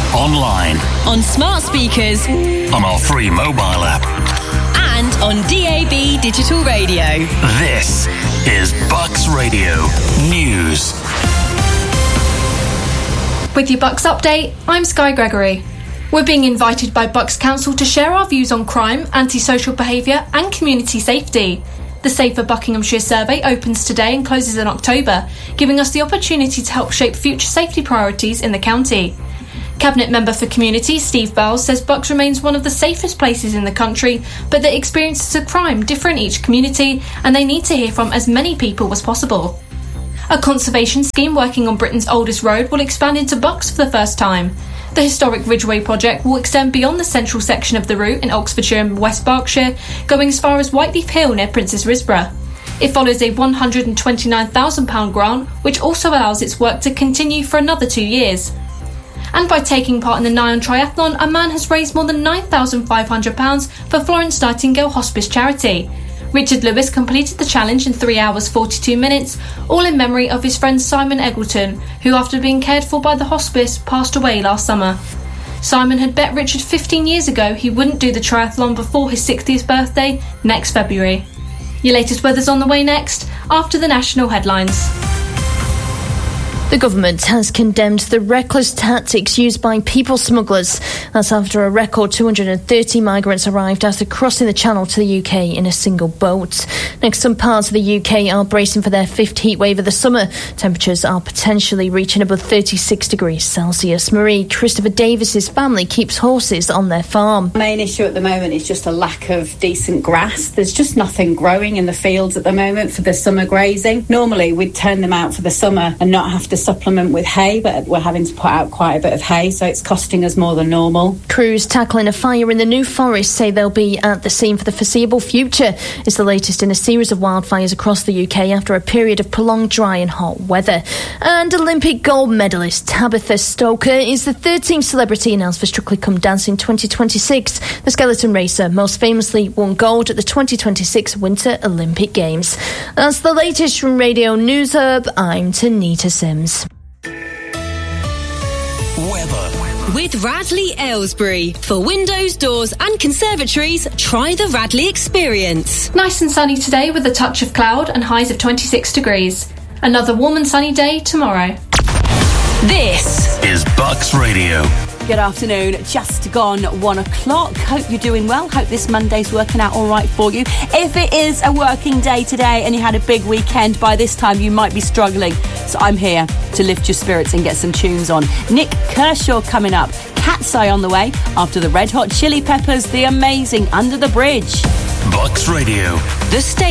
online, on smart speakers, on our free mobile app, and on DAB digital radio. This is Bucks Radio News. With your Bucks update, I'm Sky Gregory. We're being invited by Bucks Council to share our views on crime, antisocial behaviour and community safety. The Safer Buckinghamshire survey opens today and closes in October, giving us the opportunity to help shape future safety priorities in the county. Cabinet Member for Community Steve Bowles says Bucks remains one of the safest places in the country, but the experiences of crime differ in each community and they need to hear from as many people as possible. A conservation scheme working on Britain's oldest road will expand into Bucks for the first time. The historic Ridgeway project will extend beyond the central section of the route in Oxfordshire and West Berkshire, going as far as Whiteleaf Hill near Princess Risborough. It follows a £129,000 grant, which also allows its work to continue for another 2 years. And by taking part in the Nyon Triathlon, a man has raised more than £9,500 for Florence Nightingale Hospice charity. Richard Lewis completed the challenge in 3 hours 42 minutes, all in memory of his friend Simon Eggleton, who after being cared for by the hospice passed away last summer. Simon had bet Richard 15 years ago he wouldn't do the triathlon before his 60th birthday next February. Your latest weather's on the way next, after the national headlines. The government has condemned the reckless tactics used by people smugglers. That's after a record 230 migrants arrived after crossing the Channel to the UK in a single boat. Next, some parts of the UK are bracing for their fifth heat wave of the summer. Temperatures are potentially reaching above 36 degrees Celsius. Marie Christopher Davis's family keeps horses on their farm. The main issue at the moment is just a lack of decent grass. There's just nothing growing in the fields at the moment for the summer grazing. Normally, we'd turn them out for the summer and not have to supplement with hay, but we're having to put out quite a bit of hay, so it's costing us more than normal. Crews tackling a fire in the New Forest say they'll be at the scene for the foreseeable future. It's the latest in a series of wildfires across the UK after a period of prolonged dry and hot weather. And Olympic gold medalist Tabitha Stoker is the 13th celebrity announced for Strictly Come Dancing 2026. The skeleton racer most famously won gold at the 2026 Winter Olympic Games. That's the latest from Radio News Hub. I'm Tanita Sims. Weather. With Radley Aylesbury. For windows, doors and conservatories, try the Radley experience. Nice and sunny today with a touch of cloud and highs of 26 degrees. Another warm and sunny day tomorrow. This is Bucks Radio. Good afternoon, just gone 1 o'clock. Hope you're doing well. Hope this Monday's working out all right for you. If it is a working day today and you had a big weekend, by this time you might be struggling. So I'm here to lift your spirits and get some tunes on. Nick Kershaw coming up. Cat's Eye on the way after the Red Hot Chili Peppers, the amazing Under the Bridge. Bucks Radio. The state.